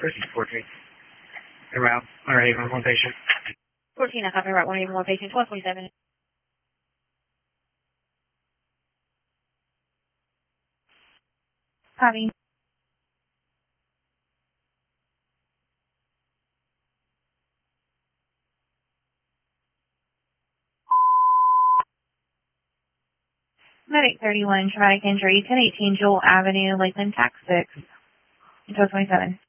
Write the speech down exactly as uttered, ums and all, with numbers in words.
Proceed fourteen. Around. All right, one more patient. fourteen, I copy, right, one even more patient, twelve twenty-seven. Copy. Medic thirty-one, traumatic injury, ten eighteen Jewel Avenue, Lakeland, Tax six, twelve twenty-seven.